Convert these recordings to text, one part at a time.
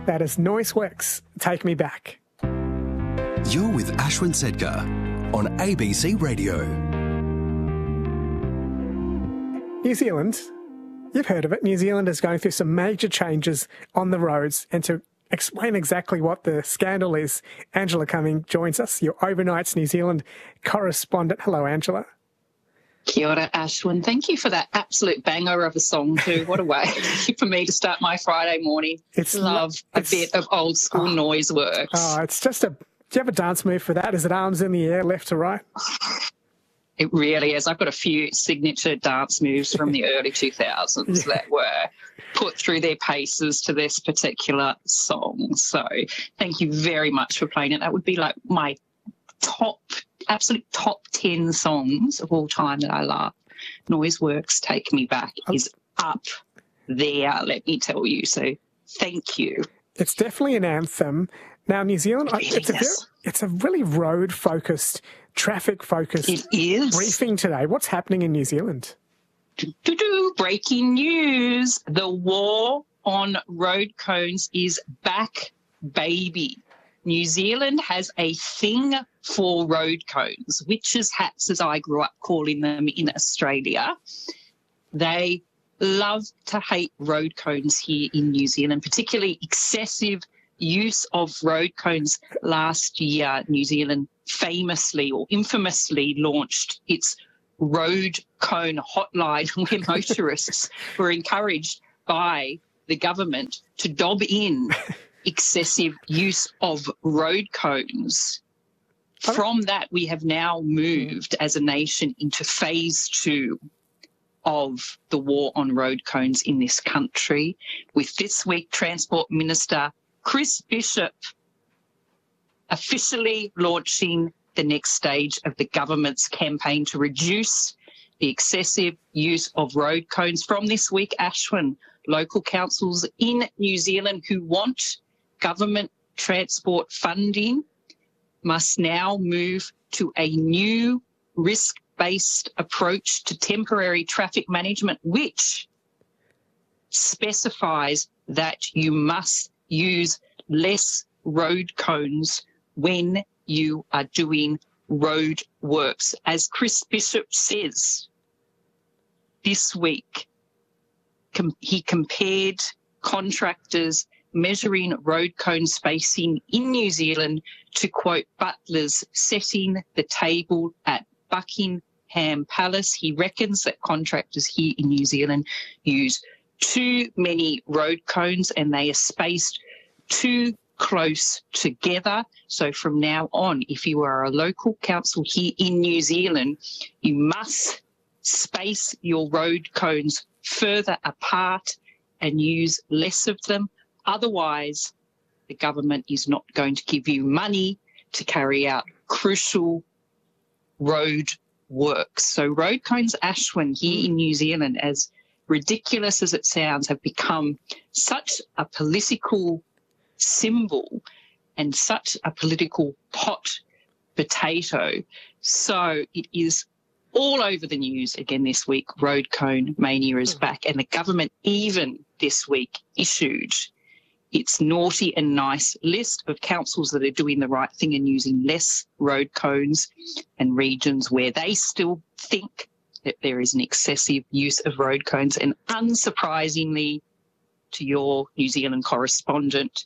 That is Noiseworks, Take Me Back. You're with Ashwin Sedkar on ABC Radio. New Zealand, you've heard of it. New Zealand is going through some major changes on the roads, and to explain exactly what the scandal is, Angela Cumming joins us, your Overnights New Zealand correspondent. Hello, Angela. Kia ora, Ashwin. Thank you for that absolute banger of a song too. What a way for me to start my Friday morning. Love a bit of old school Noiseworks. Oh, it's just do you have a dance move for that? Is it arms in the air, left to right? It really is. I've got a few signature dance moves from the early 2000s that were put through their paces to this particular song. So thank you very much for playing it. That would be like my absolute top 10 songs of all time that I love. Noiseworks Take Me Back is up there, let me tell you. So thank you. It's definitely an anthem. Now, New Zealand, it's a really road-focused, traffic-focused briefing today. What's happening in New Zealand? Breaking news. The war on road cones is back, baby. New Zealand has a thing for road cones, witches' hats, as I grew up calling them in Australia. They love to hate road cones here in New Zealand, particularly excessive use of road cones. Last year, New Zealand famously or infamously launched its road cone hotline where motorists were encouraged by the government to dob in excessive use of road cones. From that, we have now moved as a nation into phase 2 of the war on road cones in this country, with this week Transport Minister Chris Bishop officially launching the next stage of the government's campaign to reduce the excessive use of road cones. From this week, Ashwin, local councils in New Zealand who want government transport funding must now move to a new risk-based approach to temporary traffic management, which specifies that you must use less road cones when you are doing road works. As Chris Bishop says this week, he compared contractors measuring road cone spacing in New Zealand to, quote, butlers setting the table at Buckingham Palace. He reckons that contractors here in New Zealand use too many road cones and they are spaced too close together. So from now on, if you are a local council here in New Zealand, you must space your road cones further apart and use less of them. Otherwise, the government is not going to give you money to carry out crucial road works. So road cones, Ashwin, here in New Zealand, as ridiculous as it sounds, have become such a political symbol and such a political hot potato. So it is all over the news again this week. Road cone mania is back, and the government even this week issued its naughty and nice list of councils that are doing the right thing and using less road cones, and regions where they still think that there is an excessive use of road cones. And unsurprisingly, to your New Zealand correspondent,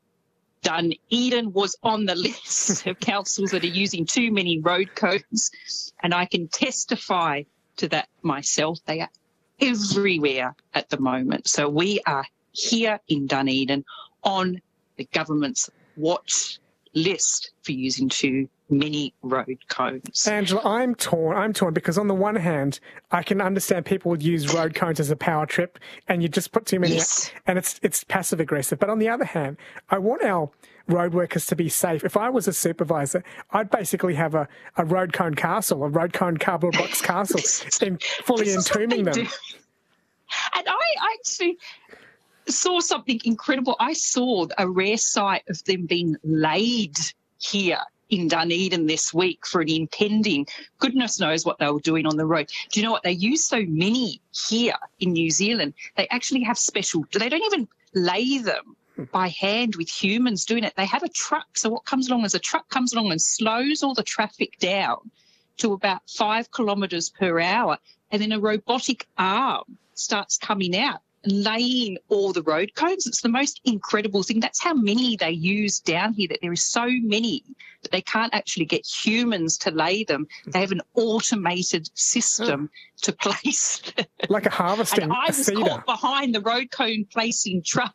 Dunedin was on the list of councils that are using too many road cones, and I can testify to that myself. They are everywhere at the moment. So we are here in Dunedin on the government's watch list for using too many road cones. Angela, I'm torn because on the one hand, I can understand people would use road cones as a power trip and you just put too many out, and it's passive aggressive. But on the other hand, I want our road workers to be safe. If I was a supervisor, I'd basically have a road cone castle, a road cone cardboard box castle, and fully entombing them. And I actually saw something incredible. I saw a rare sight of them being laid here in Dunedin this week for an impending, goodness knows what they were doing on the road. Do you know what? They use so many here in New Zealand. They actually have special, they don't even lay them by hand with humans doing it. They have a truck. So what comes along is a truck comes along and slows all the traffic down to about 5 kilometres per hour. And then a robotic arm starts coming out and laying all the road cones. It's the most incredible thing. That's how many they use down here, that there is so many that they can't actually get humans to lay them. They have an automated system to place them. Like a harvesting, and I was caught behind the road cone placing truck.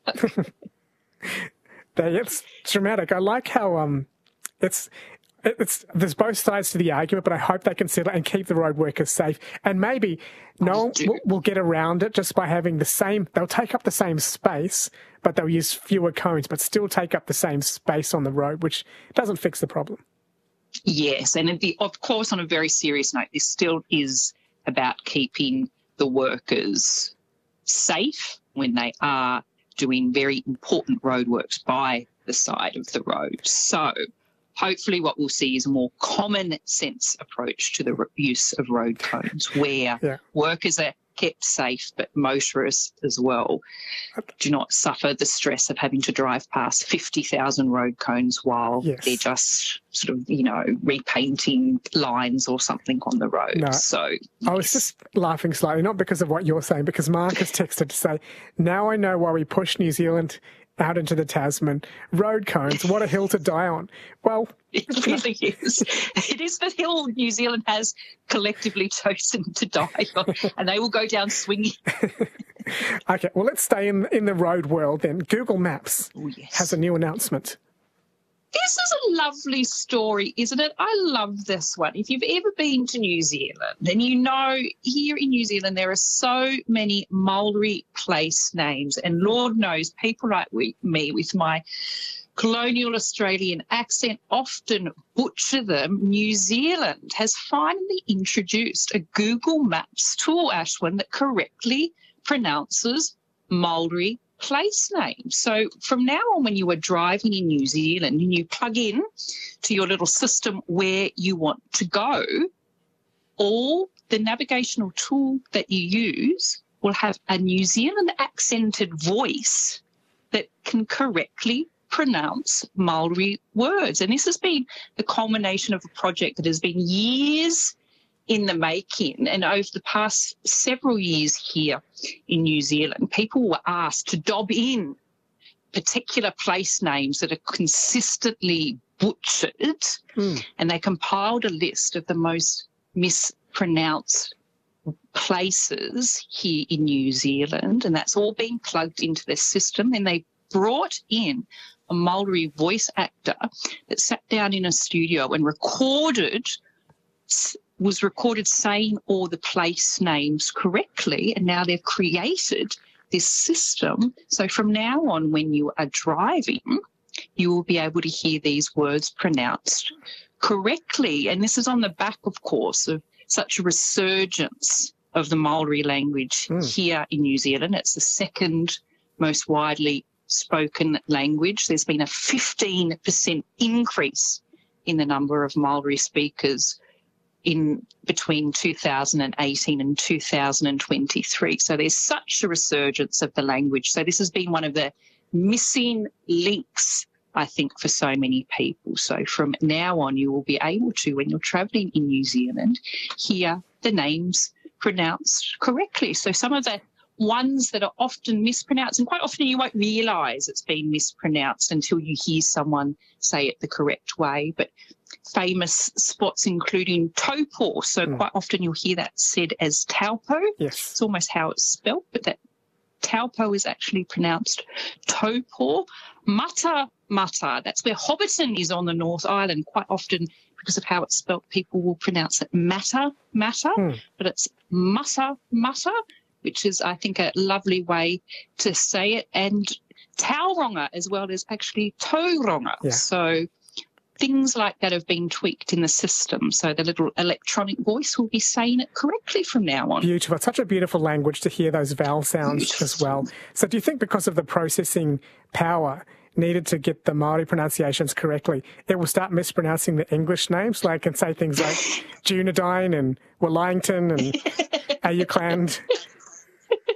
It's dramatic. I like how there's both sides to the argument, but I hope they can settle and keep the road workers safe. And maybe no one will get around it just by having they'll take up the same space, but they'll use fewer cones, but still take up the same space on the road, which doesn't fix the problem. Yes, and of course, on a very serious note, this still is about keeping the workers safe when they are doing very important roadworks by the side of the road. So hopefully what we'll see is a more common sense approach to the use of road cones where workers are kept safe, but motorists as well do not suffer the stress of having to drive past 50,000 road cones while they're just sort of, repainting lines or something on the road. No, so I was just laughing slightly, not because of what you're saying, because Mark has texted to say, now I know why we push New Zealand out into the Tasman. Road cones, what a hill to die on. Well, it really is. It is the hill New Zealand has collectively chosen to die on, and they will go down swinging. Okay, well, let's stay in the road world then. Google Maps has a new announcement. This is a lovely story, isn't it? I love this one. If you've ever been to New Zealand, then you know here in New Zealand there are so many Maori place names, and Lord knows people like me with my colonial Australian accent often butcher them. New Zealand has finally introduced a Google Maps tool, Ashwin, that correctly pronounces Maori place names. So from now on, when you are driving in New Zealand and you plug in to your little system where you want to go, all the navigational tool that you use will have a New Zealand accented voice that can correctly pronounce Maori words. And this has been the culmination of a project that has been years in the making, and over the past several years here in New Zealand, people were asked to dob in particular place names that are consistently butchered, and they compiled a list of the most mispronounced places here in New Zealand, and that's all been plugged into their system. Then they brought in a Maori voice actor that sat down in a studio and was recorded saying all the place names correctly, and now they've created this system. So from now on, when you are driving, you will be able to hear these words pronounced correctly. And this is on the back, of course, of such a resurgence of the Maori language here in New Zealand. It's the second most widely spoken language. There's been a 15% increase in the number of Maori speakers in between 2018 and 2023. So there's such a resurgence of the language. So this has been one of the missing links, I think, for so many people. So from now on, you will be able to, when you're travelling in New Zealand, hear the names pronounced correctly. So some of the ones that are often mispronounced, and quite often you won't realise it's been mispronounced until you hear someone say it the correct way, but famous spots including Taupo. So quite often you'll hear that said as Taupo. Yes. It's almost how it's spelt, but that Taupo is actually pronounced Taupo. Mata, that's where Hobbiton is on the North Island. Quite often, because of how it's spelt, people will pronounce it matter, but it's mata, which is, I think, a lovely way to say it. And Tauranga as well as actually Tauranga. Yeah. So things like that have been tweaked in the system. So the little electronic voice will be saying it correctly from now on. Beautiful. It's such a beautiful language to hear those vowel sounds as well. So do you think because of the processing power needed to get the Māori pronunciations correctly, it will start mispronouncing the English names, like, and say things like Junadine and Wellington and Ayukland?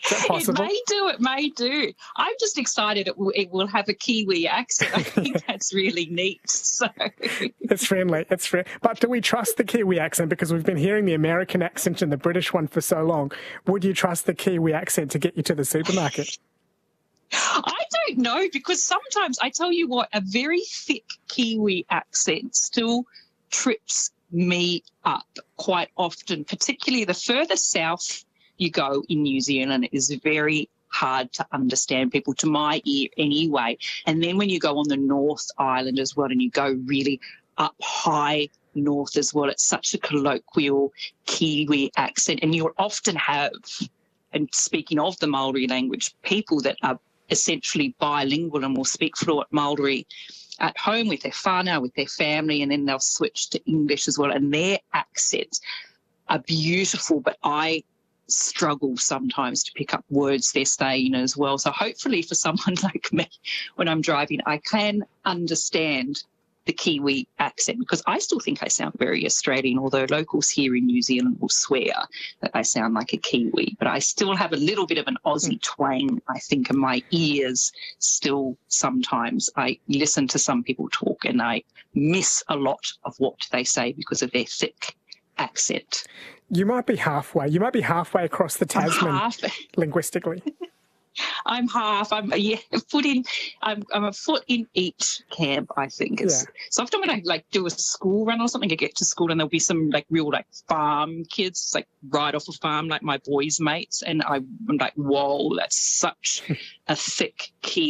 that possible? It may do. I'm just excited it will have a Kiwi accent. I think that's really neat. So It's friendly. It's friendly. But do we trust the Kiwi accent? Because we've been hearing the American accent and the British one for so long. Would you trust the Kiwi accent to get you to the supermarket? I don't know, because sometimes, I tell you what, a very thick Kiwi accent still trips me up quite often, particularly the further south you go in New Zealand. It is very hard to understand people, to my ear anyway. And then when you go on the North Island as well, and you go really up high north as well, it's such a colloquial Kiwi accent. And you'll often have, and speaking of the Maori language, people that are essentially bilingual and will speak fluent Maori at home with their whānau, with their family, and then they'll switch to English as well. And their accents are beautiful, but I struggle sometimes to pick up words they're saying as well. So hopefully for someone like me, when I'm driving, I can understand the Kiwi accent, because I still think I sound very Australian, although locals here in New Zealand will swear that I sound like a Kiwi. But I still have a little bit of an Aussie twang, I think, in my ears still sometimes. I listen to some people talk and I miss a lot of what they say because of their thick accent. You might be halfway. You might be halfway across the Tasman linguistically. I'm half. I'm a foot in each camp, I think. So often when I do a school run or something, I get to school and there'll be some real farm kids, right off a farm, like my boys' mates, and I'm like, whoa, that's such a thick Kiwi